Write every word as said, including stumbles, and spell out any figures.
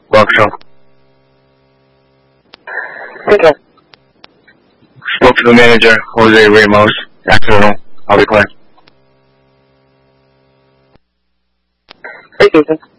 Workshop. Okay. Spoke to the manager, Jose Ramos. Afternoon. I'll be quiet. Hey, Susan.